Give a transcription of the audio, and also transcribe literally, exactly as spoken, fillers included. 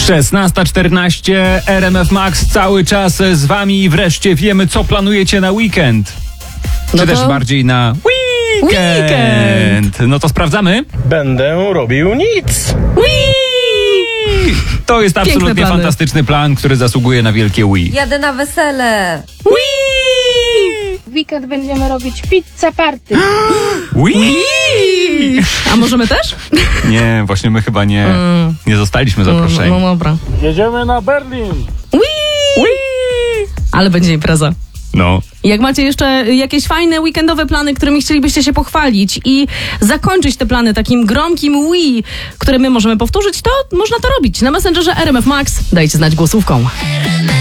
szesnasta czternaście, R M F Max cały czas z wami i wreszcie wiemy, co planujecie na weekend. Czy No to... też bardziej na weekend. weekend. No to sprawdzamy. Będę robił nic. Wii! To jest absolutnie fantastyczny plan, który zasługuje na wielkie Wii. Jadę na wesele. Wii! W weekend będziemy robić pizza party. Wii! A możemy też? Nie, właśnie my chyba nie, Mm. nie zostaliśmy zaproszeni. No, no dobra. Jedziemy na Berlin. Wii! Wii! Ale będzie impreza. No. Jak macie jeszcze jakieś fajne weekendowe plany, którymi chcielibyście się pochwalić i zakończyć te plany takim gromkim Wii, które my możemy powtórzyć, to można to robić. Na Messengerze R M F Max dajcie znać głosówką.